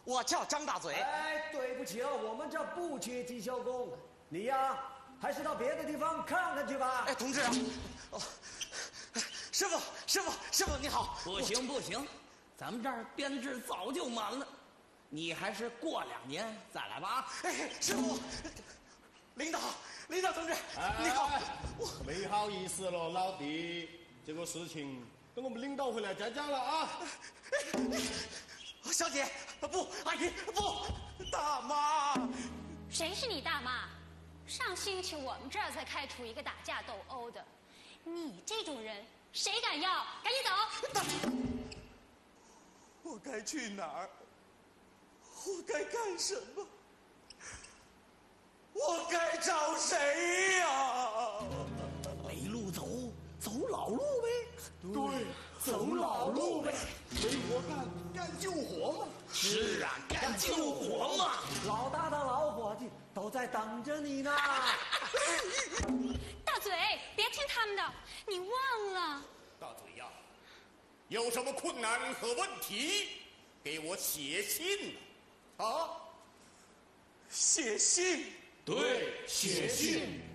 我叫张大嘴。 哎，对不起哦，我们这不缺技校工，你呀，还是到别的地方看看去吧。 哎，同志啊，哦，师傅，你好。 不行，咱们这儿编制早就满了，你还是过2年再来吧。 哎，师傅，领导同志，你好。 没好意思了，老弟，这个事情等我们领导回来再讲了啊。 小姐，不，阿姨，不，大妈。 谁是你大妈？上星期我们这儿才开除一个打架斗殴的，你这种人谁敢要？赶紧走！ 我该去哪儿？我该干什么？我该找谁呀？ 没路走，走老路呗。 对，走老路呗。没活干救活嘛。 是啊，干救活嘛。 老大的老伙计都在等着你呢。 大嘴，别听他们的，你忘了。 大嘴呀，有什么困难和问题，给我写信啊！ 写信。 对，写信。